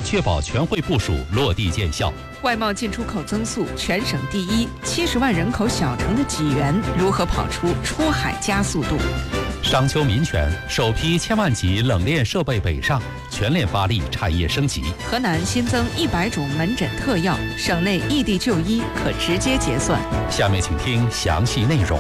确保全会部署落地见效。 外贸进出口增速全省第一，70万人口小城的济源如何跑出出海加速度？ 商丘民权首批1000万级冷链设备北上，全链发力产业升级。 河南新增100种门诊特药，省内异地就医可直接结算。 下面请听详细内容。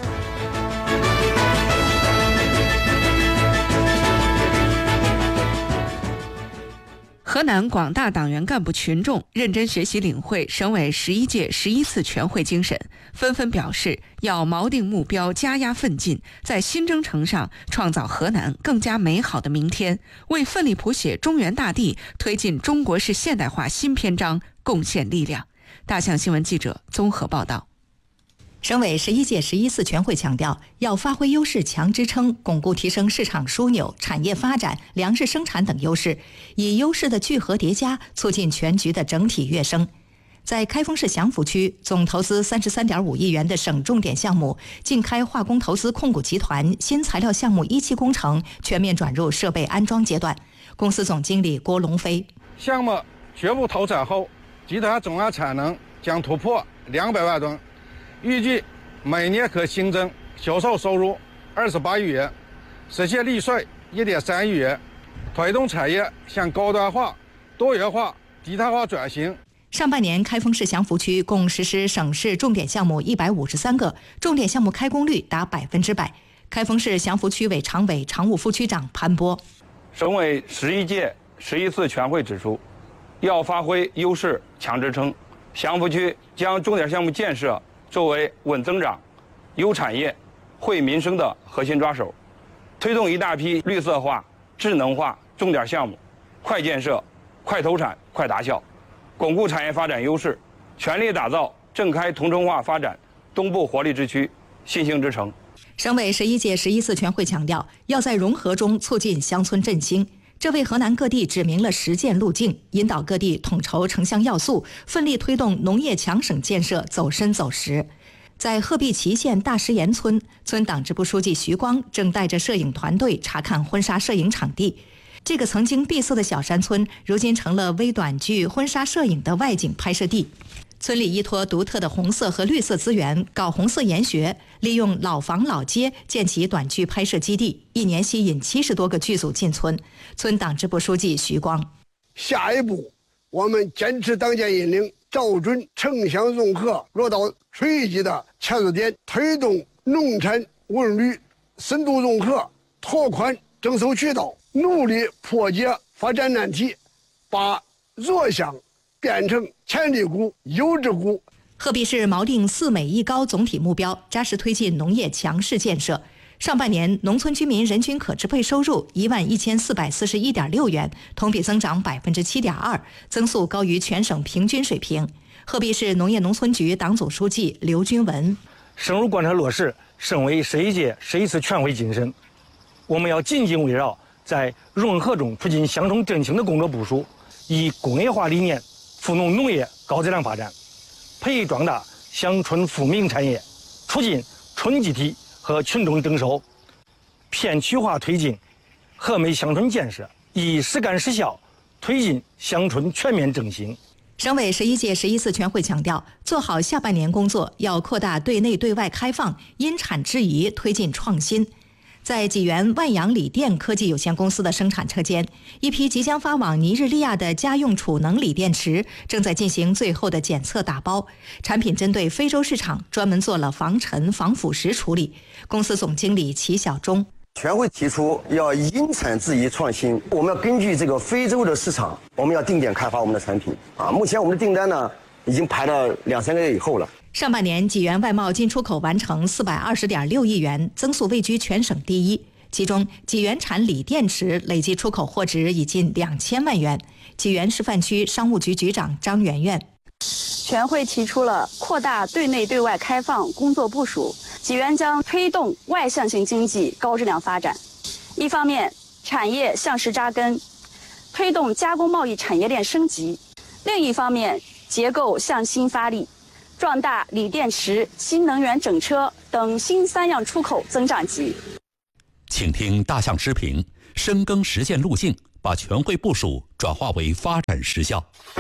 河南广大党员干部群众认真学习领会省委11届11次全会精神，纷纷表示要锚定目标，加压奋进，在新征程上创造河南更加美好的明天，为奋力谱写中原大地、推进中国式现代化新篇章贡献力量。大象新闻记者综合报道。 省委11届11次全会强调，要发挥优势强支撑，巩固提升市场枢纽、产业发展、粮食生产等优势，以优势的聚合叠加，促进全局的整体跃升。在开封市祥符区，总投资33.5亿元的省重点项目晋开化工投资控股集团新材料项目1期工程全面转入设备安装阶段。公司总经理郭龙飞： 项目全部投产后，集团总安产能将突破200万吨。预计每年可新增销售收入28亿元，实现利税1.3亿元，推动产业向高端化、多元化、低碳化转型。 上半年，开封市祥符区共实施省市重点项目153个，重点项目开工率达100%。开封市祥符区委常委、常务副区长潘波： 省委11届11次全会指出，要发挥优势强支撑，祥符区将重点项目建设作为稳增长、优产业、惠民生的核心抓手，推动一大批绿色化、智能化重点项目快建设、快投产、快达效，巩固产业发展优势，全力打造郑开同城化发展东部活力之区、新兴之城。 省委11届11次全会强调，要在融合中促进乡村振兴，这为河南各地指明了实践路径，引导各地统筹城乡要素，奋力推动农业强省建设走深走实。在鹤壁祁县大石岩村，村党支部书记徐光正带着摄影团队查看婚纱摄影场地。这个曾经闭塞的小山村，如今成了微短剧婚纱摄影的外景拍摄地。村里依托独特的红色和绿色资源，搞红色研学，利用老房老街建起短剧拍摄基地，一年吸引70多个剧组进村。村党支部书记徐光： 下一步，我们坚持党建引领，找准城乡融合落到水一级的切入点，推动农产文旅深度融合，拓宽征收渠道，努力破解发展难题，把弱项变成潜力股、优质股。 鹤壁市锚定4美1高总体目标，扎实推进农业强市建设。上半年，农村居民人均可支配收入11441.6元，同比增长7.2%，增速高于全省平均水平。鹤壁市农业农村局党总书记刘军文： 深入贯彻落实省委11届11次全会精神，我们要紧紧围绕在融合中促进乡村振兴的工作部署，以工业化理念扶农农业高质量发展，培育壮大乡村富民产业，促进村集体和群众征收，片区化推进和美乡村建设，以实干实效推进乡村全面振兴。 省委11届11次全会强调，做好下半年工作要扩大对内对外开放，因产制宜，推进创新。在济源万阳锂电科技有限公司的生产车间，一批即将发往尼日利亚的家用储能锂电池正在进行最后的检测打包。产品针对非洲市场专门做了防尘、防腐蚀处理。公司总经理齐小忠： 全会提出要因产制宜创新，我们要根据这个非洲的市场，我们要定点开发我们的产品啊。目前我们的订单呢，已经排到2-3个月以后了。 上半年，济源外贸进出口完成420.6亿元，增速位居全省第一。其中，济源产锂电池累计出口货值已近2000万元。济源示范区商务局局长张媛媛： 全会提出了扩大对内对外开放工作部署，济源将推动外向型经济高质量发展。一方面，产业向实扎根，推动加工贸易产业链升级；另一方面，结构向新发力，壮大锂电池、新能源整车等新3样出口增长极。 请听大象时评：深耕实践路径， 把全会部署转化为发展实效。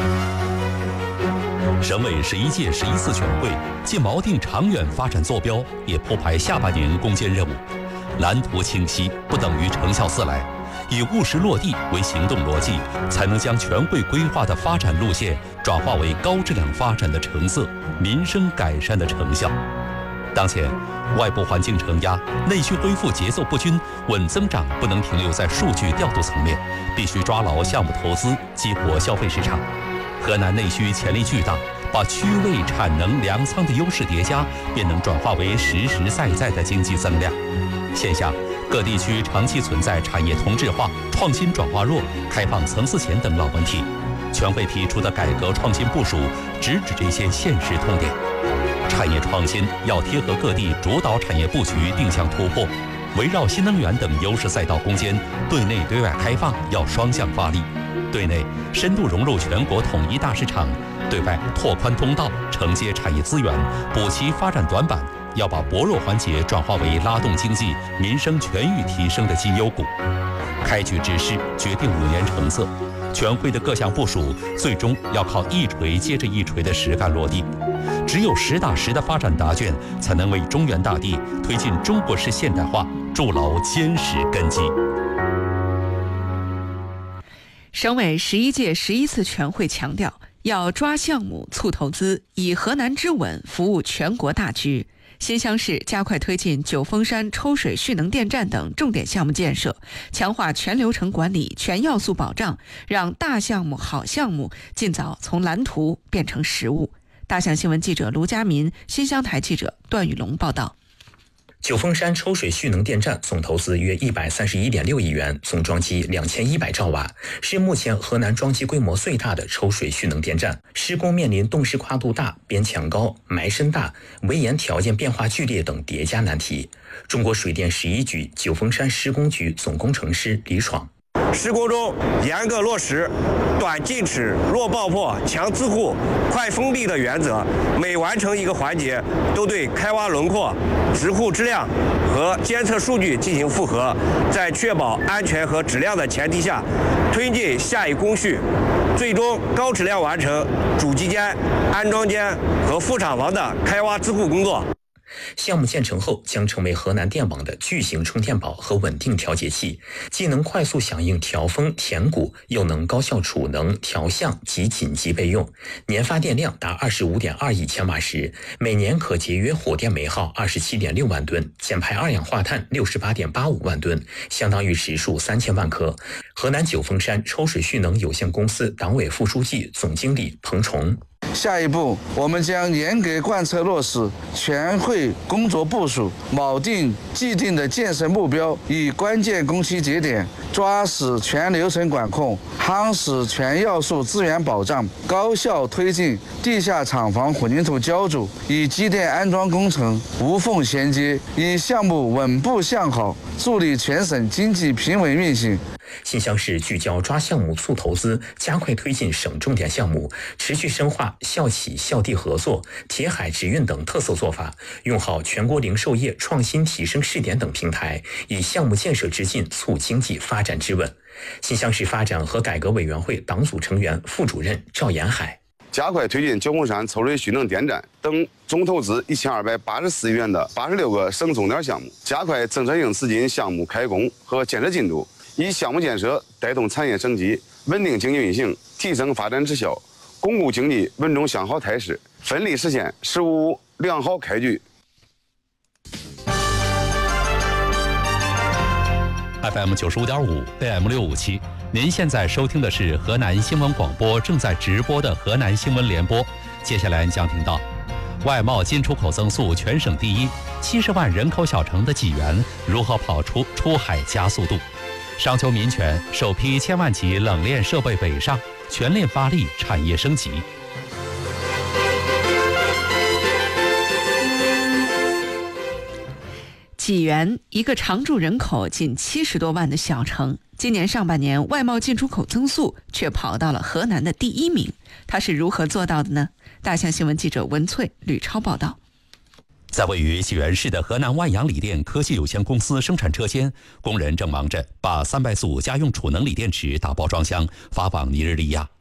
省委11届11次全会既锚定长远发展坐标，也铺排下半年攻坚任务。蓝图清晰不等于成效自来，以务实落地为行动逻辑，才能将全会规划的发展路线转化为高质量发展的成色，民生改善的成效。当前，外部环境承压，内需恢复节奏不均，稳增长不能停留在数据调度层面，必须抓牢项目投资，激活消费市场。河南内需潜力巨大，把区位、产能、粮仓的优势叠加，便能转化为实实在在的经济增量。现下，各地区长期存在产业同质化、创新转化弱、开放层次浅等老问题。全会提出的改革创新部署，直指这些现实痛点。产业创新要贴合各地主导产业布局定向突破，围绕新能源等优势赛道攻坚，对内对外开放要双向发力。对内深度融入全国统一大市场，对外拓宽通道，承接产业资源，补齐发展短板，要把薄弱环节转化为拉动经济、民生全域提升的绩优股。开局之势决定5年成色，全会的各项部署最终要靠一锤接着一锤的实干落地。只有实打实的发展答卷，才能为中原大地推进中国式现代化筑牢坚实根基。 省委11届11次全会强调，要抓项目促投资，以河南之稳服务全国大局。新乡市加快推进九峰山抽水蓄能电站等重点项目建设，强化全流程管理、全要素保障，让大项目、好项目尽早从蓝图变成实物。大象新闻记者卢佳民，新乡台记者段宇龙报道。 九峰山抽水蓄能电站总投资约131.6亿元，总装机2100兆瓦，是目前河南装机规模最大的抽水蓄能电站。施工面临动势跨度大、边墙高、埋深大、围岩条件变化剧烈等叠加难题。中国水电11局九峰山施工局总工程师李闯。 施工中严格落实短进尺、弱爆破、强自护、快封闭的原则，每完成一个环节，都对开挖轮廓、直护质量和监测数据进行复核，在确保安全和质量的前提下，推进下一工序，最终高质量完成主机间、安装间和副厂房的开挖自护工作。 项目建成后，将成为河南电网的巨型充电宝和稳定调节器，既能快速响应调峰填谷，又能高效储能、调相及紧急备用。年发电量达25.2亿千瓦时，每年可节约火电煤耗27.6万吨，减排二氧化碳68.85万吨，相当于时数3000万颗。河南九峰山抽水蓄能有限公司党委副书记、总经理彭崇。 下一步，我们将严格贯彻落实全会工作部署，锚定既定的建设目标，以关键工期节点抓实全流程管控，夯实全要素资源保障，高效推进地下厂房混凝土浇筑与机电安装工程无缝衔接，以项目稳步向好，助力全省经济平稳运行。 新乡市聚焦抓项目促投资，加快推进省重点项目，持续深化校企校地合作、铁海直运等特色做法，用好全国零售业创新提升试点等平台，以项目建设之劲促经济发展之稳。新乡市发展和改革委员会党组成员、副主任赵延海。 加快推进九峰山抽水蓄能电站等总投资1284亿元的86个省重点项目，加快政策性资金项目开工和建设进度，以项目建设带动产业升级，稳定经济运行，提升发展质效，巩固经济稳中向好态势，奋力实现“十五五”良好开局。 FM 95.5 AM 657，您现在收听的是河南新闻广播正在直播的河南新闻联播。接下来将听到，外贸进出口增速全省第一，70万人口小城的济源如何跑出出海加速度？商丘民权首批1000万级冷链设备北上，全链发力产业升级。 济源，一个常住人口仅70多万的小城，今年上半年外贸进出口增速却跑到了河南的第1名，它是如何做到的呢？大象新闻记者文翠、吕超报道。 在位于济源市的河南万阳锂电科技有限公司生产车间，工人正忙着把300速家用储能锂电池打包装箱，发往尼日利亚。